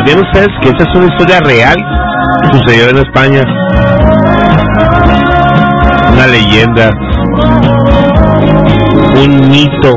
¿Sabían ustedes que esta es una historia real que sucedió en España? Una leyenda, un mito.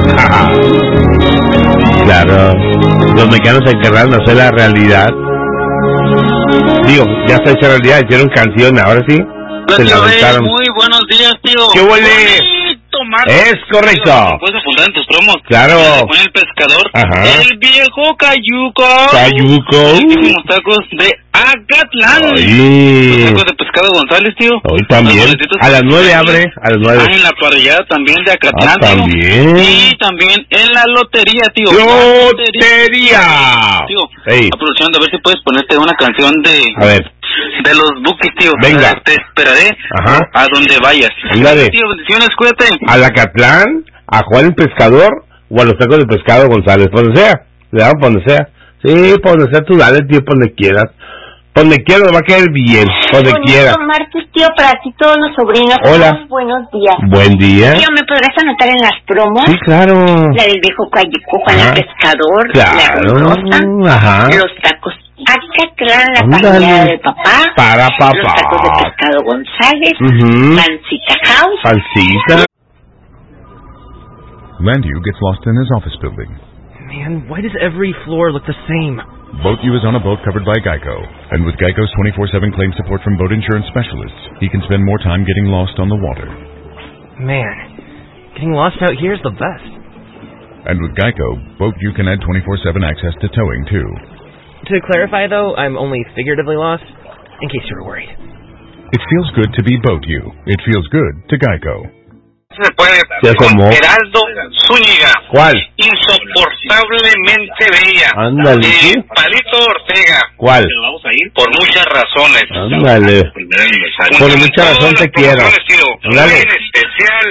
Claro, los mexicanos se encargaron de hacer la realidad. Digo, ya está hecha realidad, hicieron canción, ahora sí. Hola, se tío, lamentaron. muy buenos días, tío. ¿Qué huele? Es correcto. ¿Puedes apuntar en tus promos? Claro. Con el pescador. Ajá. El viejo Cayuco. Cayuco. Riquísimos tacos de Acatlán. Oye. Tacos de pescado González, tío. Hoy también. A las 9 abre. A las 9. En la parrillada también de Acatlán, tío. También. Y también en la lotería, tío. ¡Lotería! Tío, hey, aprovechando a ver si puedes ponerte una canción de... A ver. De los Bukis, tío. Venga. Te esperaré. Ajá. A donde vayas. Ándale. Tío, bendiciones, cuídate. ¿A la Acatlán? ¿A Juan el Pescador? ¿O a los tacos de pescado González? Por donde sea. Le damos por donde sea. Sí, por donde sea tú dale, tío, por donde quieras. Por donde quieras nos va a caer bien. Por donde quieras. Martes, tío, para ti todos los sobrinos. Hola. Buenos días. Buen día. Tío, ¿me podrás anotar en las promos? Sí, claro. La del viejo Cayuco, Juan el Pescador. Claro. La rosa. Ajá. Los tacos Acatlán, la Ándale. parrillada de papá. Para papá. Los tacos de pescado González. Pancita House. Pancita. Landu gets lost in his office building. Man, why does every floor look the same? Boat U is on a boat covered by Geico. And with Geico's 24/7 claim support from boat insurance specialists, he can spend more time getting lost on the water. Man, getting lost out here is the best. And with Geico, Boat U can add 24/7 access to towing, too. To clarify, though, I'm only figuratively lost, in case you were worried. It feels good to be Boat U. It feels good to Geico. Se puede Ya como. Geraldo Zúñiga. ¿Cuál? Insoportablemente bella. Ándale, ¿sí? Palito Ortega. ¿Cuál? Vamos a ir por muchas razones. Ándale. Por mucha razón te quiero. Ándale. En especial,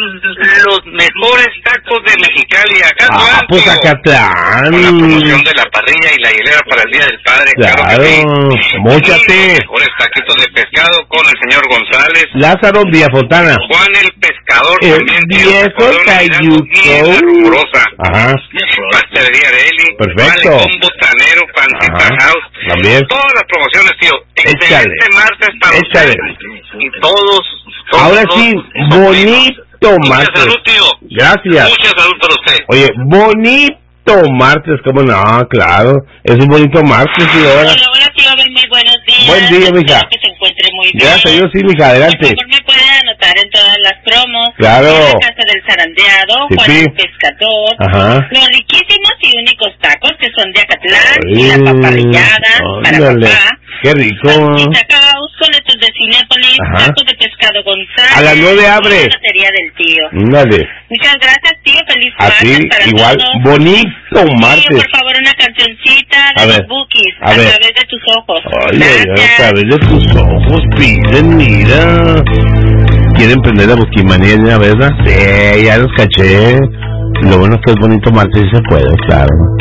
los mejores tacos de Mexicali. Acatlán, Pues tío. Acatlán. Con la promoción de la parrilla y la hilera para el Día del Padre. Claro. que sí. Móchate. Los mejores taquitos de pescado con el señor González. Lázaro Villafontana. Juan el Pescador El también, tío. viejo Con una mirada Cayuco. bien rumorosa. Ajá. Pastelería de Eli. Perfecto. Vale, botanero, Pancita Ajá. House. También. Todas las promociones, tío. Échale. Excelente martes para Échale. ustedes. Y todos Ahora los sí, sobrinos. bonito Mucha martes. salud, tío. Gracias. Mucha salud para usted. Oye, bonito martes, ¿cómo no? Claro, es un bonito martes, y ahora. Hola, tío, muy buenos días. Buen día, mija. Espero que se encuentre muy bien. Gracias a Dios, sí, mija, adelante. Por favor, me pueden anotar en todas las promos. Claro. En la casa del zarandeado, Sí, Juan sí. el Pescador. Ajá. Los riquísimos y únicos tacos que son de Acatlán. Ay, Y la paparrillada para ándale. papá. Qué rico. Pancita House con estos de Cinépolis. Ajá. Tacos de pescado González. A las 9 abre. Y la lotería del tío. Dale. Muchas gracias, tío. Feliz A ti, martes para igual, todos. bonito Tío, martes. por favor, una cancioncita A de ver, los Bukis. a A ver. través de tus ojos. Ay, Gracias. a través de tus ojos piden, mira. ¿Quieren prender la busquimanía ya, verdad? Sí, ya los caché. Lo bueno es que es bonito martes y se puede, claro.